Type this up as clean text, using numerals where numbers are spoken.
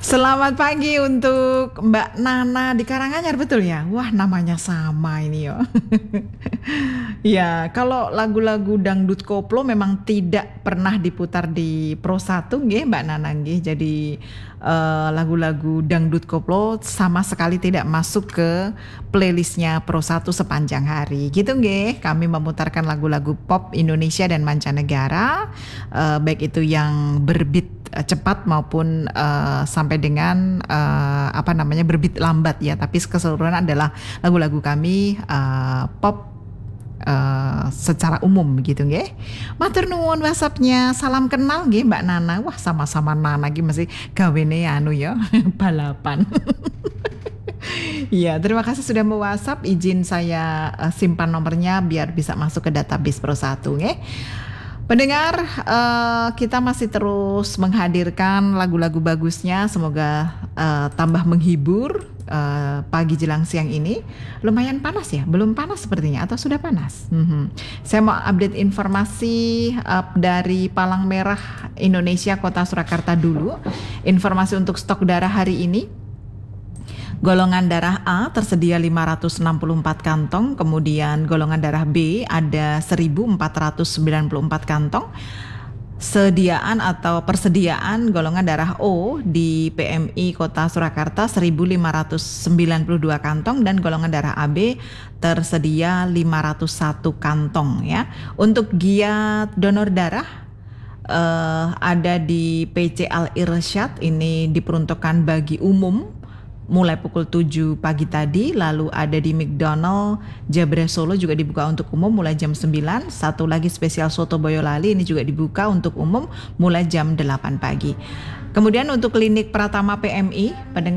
Selamat pagi untuk Mbak Nana di Karanganyar, betul ya? Wah, namanya sama ini yo. Ya, kalau lagu-lagu dangdut koplo memang tidak pernah diputar di Pro 1 nggih Mbak Nana nggih. Jadi lagu-lagu dangdut koplo sama sekali tidak masuk ke playlistnya Pro 1 sepanjang hari. Gitu nggih. Kami memutarkan lagu-lagu pop Indonesia dan mancanegara, baik itu yang berbit cepat maupun sampai dengan berbit lambat ya, tapi keseluruhan adalah lagu-lagu kami pop secara umum gitu nggih. Matur nuwun WhatsApp-nya. Salam kenal nggih Mbak Nana. Wah, sama-sama Nana iki mesti gawene anu ya, balapan. Iya, terima kasih sudah mau WhatsApp. Izin saya simpan nomornya biar bisa masuk ke database Pro 1 nggih. Pendengar, kita masih terus menghadirkan lagu-lagu bagusnya. Semoga tambah menghibur pagi jelang siang ini. Lumayan panas ya? Belum panas sepertinya atau sudah panas? Saya mau update informasi dari Palang Merah Indonesia Kota Surakarta dulu. Informasi untuk stok darah hari ini. Golongan darah A tersedia 564 kantong, kemudian golongan darah B ada 1494 kantong. Sediaan atau persediaan golongan darah O di PMI Kota Surakarta 1592 kantong dan golongan darah AB tersedia 501 kantong ya. Untuk giat donor darah ada di PC Al Irsyad, ini diperuntukkan bagi umum mulai pukul 7 pagi tadi. Lalu ada di McDonald Jabre Solo juga dibuka untuk umum mulai jam 9. Satu lagi spesial soto Boyolali ini juga dibuka untuk umum mulai jam 8 pagi. Kemudian untuk klinik Pratama PMI